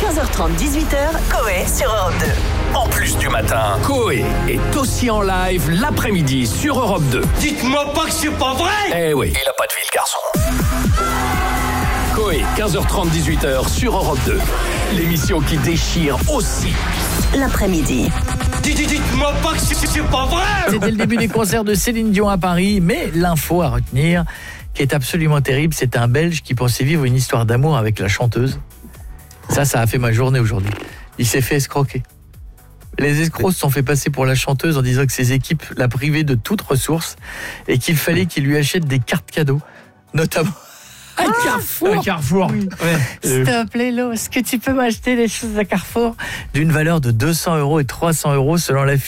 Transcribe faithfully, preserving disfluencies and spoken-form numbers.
quinze heures trente, dix-huit heures, Coé sur Europe deux. En plus du matin, Coé est aussi en live l'après-midi sur Europe deux. Dites-moi pas que c'est pas vrai. Eh oui, il a pas de vie, le garçon. Coé, quinze heures trente, dix-huit heures sur Europe deux. L'émission qui déchire aussi l'après-midi. Dites-moi pas que c'est, c'est pas vrai. C'était le début des concerts de Céline Dion à Paris, mais l'info à retenir, qui est absolument terrible, c'est un Belge qui pensait vivre une histoire d'amour avec la chanteuse. Ça, ça a fait ma journée aujourd'hui. Il s'est fait escroquer. Les escrocs se sont fait passer pour la chanteuse en disant que ses équipes la privaient de toute ressource et qu'il fallait qu'il lui achète des cartes cadeaux, notamment un Carrefour. Un Carrefour. Oui. Ouais. S'il te plaît, Lo, est-ce que tu peux m'acheter des choses à Carrefour d'une valeur de deux cents euros et trois cents euros selon la fille?